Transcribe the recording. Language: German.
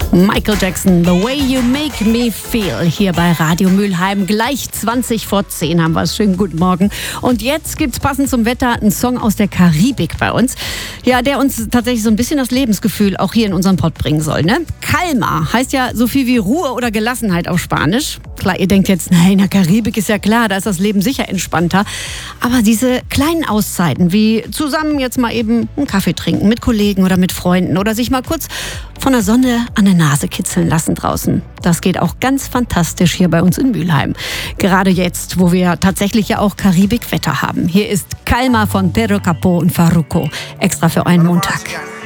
Michael Jackson, The Way You Make Me Feel, hier bei Radio Mülheim. Gleich 20 vor 10 haben wir es. Schönen guten Morgen. Und jetzt gibt's passend zum Wetter einen Song aus der Karibik bei uns. Ja, der uns tatsächlich so ein bisschen das Lebensgefühl auch hier in unseren Pott bringen soll, ne? Calma heißt ja so viel wie Ruhe oder Gelassenheit auf Spanisch. Klar, ihr denkt jetzt, nein, in der Karibik ist ja klar, da ist das Leben sicher entspannter. Aber diese kleinen Auszeiten, wie zusammen jetzt mal eben einen Kaffee trinken mit Kollegen oder mit Freunden oder sich mal kurz von der Sonne an der Nase kitzeln lassen draußen. Das geht auch ganz fantastisch hier bei uns in Mülheim. Gerade jetzt, wo wir tatsächlich ja auch Karibikwetter haben. Hier ist Calma von Pedro Capó und Farruko. Extra für einen Montag.